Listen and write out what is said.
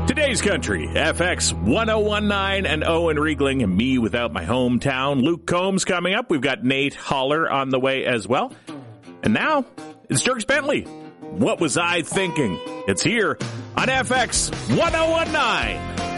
Today's Country, FX 1019 and Owen Riegling and me without my hometown. Luke Combs coming up. We've got Nate Holler on the way as well. And now, it's Dierks Bentley. What was I thinking? It's here on FX 1019.